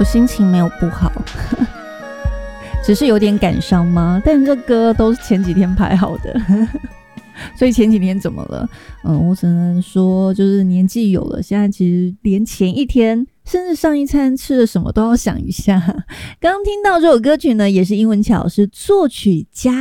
我心情没有不好，只是有点感伤吗？但这歌都是前几天排好的。所以前几天怎么了？我只能说就是年纪有了，现在其实连前一天甚至上一餐吃了什么都要想一下。刚刚听到这首歌曲呢，也是英文巧是作曲家